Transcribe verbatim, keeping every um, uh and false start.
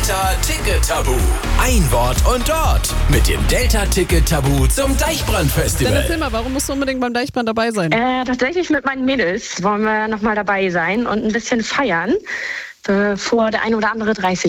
Delta-Ticket-Tabu. Ein Wort und dort mit dem Delta-Ticket-Tabu zum Deichbrand-Festival. Dann erzähl mal, warum musst du unbedingt beim Deichbrand dabei sein? Äh, tatsächlich mit meinen Mädels wollen wir nochmal dabei sein und ein bisschen feiern, bevor der ein oder andere dreißig